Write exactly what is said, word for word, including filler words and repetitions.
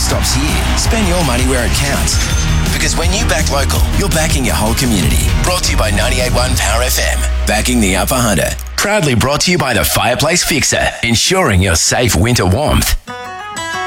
stops here. Spend your money where it counts. Because when you back local, you're backing your whole community. Brought to you by ninety-eight point one Power F M. Backing the Upper Hunter. Proudly brought to you by the Fireplace Fixer. Ensuring your safe winter warmth.